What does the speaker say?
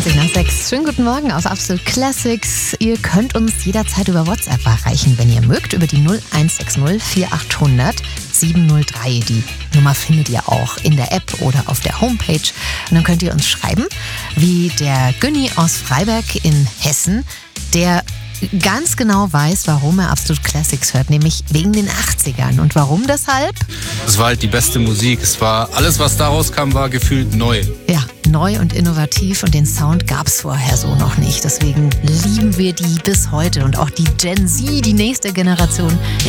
20 nach 6. Schönen guten Morgen aus Absolut Classics. Ihr könnt uns jederzeit über WhatsApp erreichen, wenn ihr mögt, über die 0160 4800 703. Die Nummer findet ihr auch in der App oder auf der Homepage. Und dann könnt ihr uns schreiben, wie der Günni aus Freiberg in Hessen, der ganz genau weiß, warum er Absolut Classics hört, nämlich wegen den 80ern. Und warum deshalb? Es war halt die beste Musik. Es war alles, was daraus kam, war gefühlt neu. Ja, neu und innovativ, und den Sound gab es vorher so noch nicht. Deswegen lieben wir die bis heute, und auch die Gen Z, die nächste Generation,